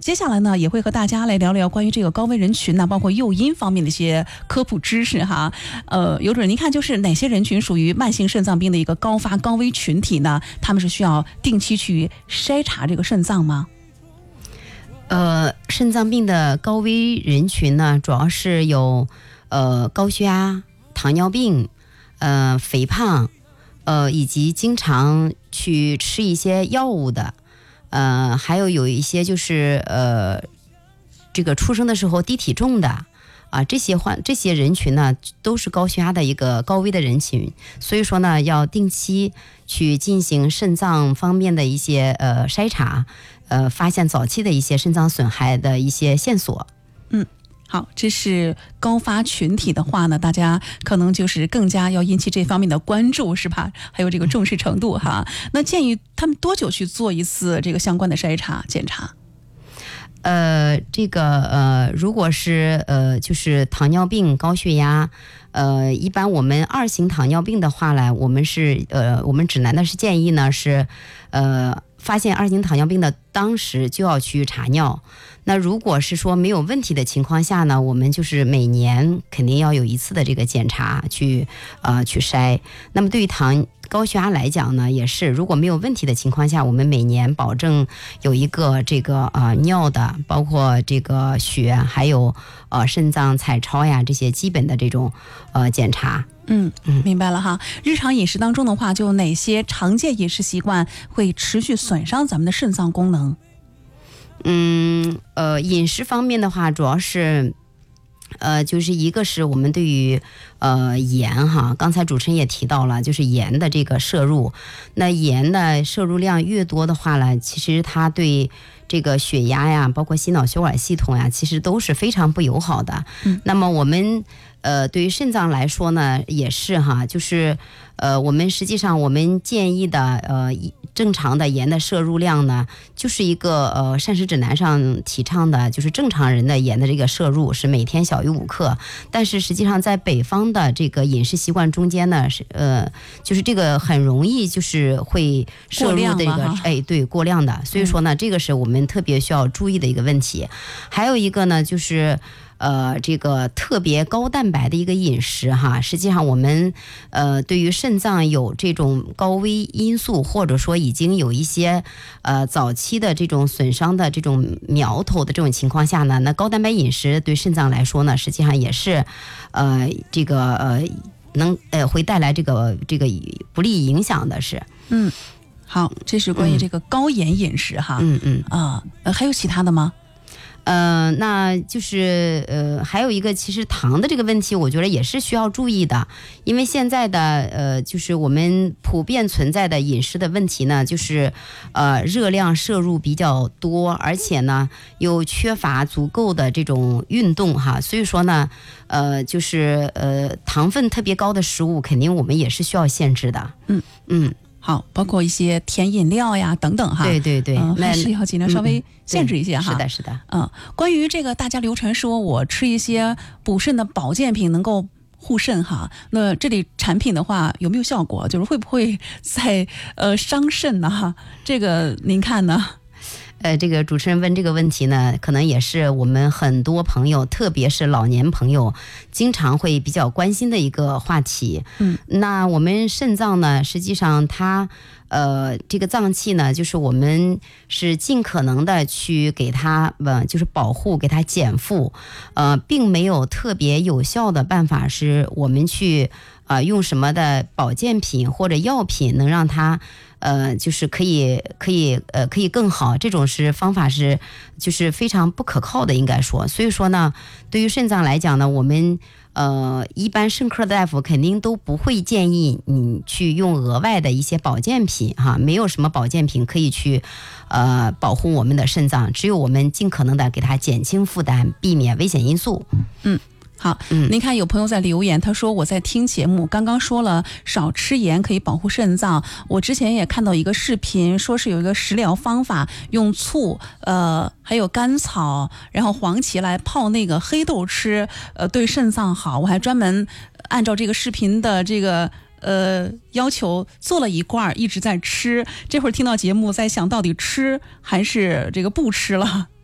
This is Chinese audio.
接下来呢，也会和大家来聊聊关于这个高危人群呢，包括诱因方面的一些科普知识哈。有主任，您看就是哪些人群属于慢性肾脏病的一个高发高危群体呢？他们是需要定期去筛查这个肾脏吗？ 肾脏病的高危人群呢，主要是有高血压、糖尿病、肥胖，以及经常去吃一些药物的，还有一些就是这个出生的时候低体重的啊，这些人群呢都是高血压的一个高危的人群，所以说呢要定期去进行肾脏方面的一些筛查，发现早期的一些肾脏损害的一些线索。 好，这是高发群体的话呢，大家可能就是更加要引起这方面的关注，是吧？还有这个重视程度哈。那建议他们多久去做一次这个相关的筛查检查？ 如果是就是糖尿病、高血压，一般我们2型糖尿病的话呢，我们指南的是建议呢是发现2型糖尿病的当时就要去查尿。那如果是说没有问题的情况下呢，我们就是每年肯定要有一次的这个检查去筛。那么对于高血压来讲呢，也是如果没有问题的情况下，我们每年保证有一个这个尿的，包括这个血，还有肾脏彩超呀，这些基本的这种检查。 明白了哈。日常饮食当中的话，就哪些常见饮食习惯会持续损伤咱们的肾脏功能？ 饮食方面的话，主要是就是一个是我们对于盐哈，刚才主持人也提到了，就是盐的这个摄入。那盐的摄入量越多的话呢，其实它对这个血压呀，包括心脑血管系统呀，其实都是非常不友好的。那么我们对于肾脏来说呢，也是哈，就是我们实际上我们建议的正常的盐的摄入量呢，就是一个膳食指南上提倡的，就是正常人的盐的这个摄入是每天小于5克。但是实际上在北方的这个饮食习惯中间呢，就是这个很容易就是会摄入这个过量的，所以说呢，这个是我们特别需要注意的一个问题。还有一个呢，就是这个特别高蛋白的一个饮食哈，实际上我们对于肾脏有这种高危因素，或者说已经有一些早期的这种损伤的这种苗头的这种情况下呢，那高蛋白饮食对肾脏来说呢，实际上也是会带来这个不利影响的是。 好，这是关于这个高盐饮食哈。还有其他的吗？ 那就是还有一个，其实糖的这个问题，我觉得也是需要注意的，因为现在的就是我们普遍存在的饮食的问题呢，就是热量摄入比较多，而且呢又缺乏足够的这种运动哈，所以说呢，就是糖分特别高的食物，肯定我们也是需要限制的。 好，包括一些甜饮料呀等等哈。 对， 还是要尽量稍微限制一些哈。 是的。 关于这个大家流传说我吃一些补肾的保健品能够护肾哈，那这类产品的话有没有效果？就是会不会在伤肾呢？这个您看呢？ 这个主持人问这个问题呢，可能也是我们很多朋友，特别是老年朋友，经常会比较关心的一个话题。那我们肾脏呢，实际上它这个脏器呢，就是我们是尽可能的去给它就是保护，给它减负，并没有特别有效的办法是我们去用什么的保健品或者药品能让它就是可以更好，这种方法是就是非常不可靠的，应该说。所以说呢，对于肾脏来讲呢，我们一般肾科大夫肯定都不会建议你去用额外的一些保健品哈，没有什么保健品可以去保护我们的肾脏，只有我们尽可能的给它减轻负担，避免危险因素。 好，您看有朋友在留言，他说我在听节目，刚刚说了少吃盐可以保护肾脏，我之前也看到一个视频，说是有一个食疗方法，用醋还有甘草然后黄芪来泡那个黑豆吃，对肾脏好。我还专门按照这个视频的这个要求做了一罐，一直在吃。这会儿听到节目在想到底吃还是这个不吃了。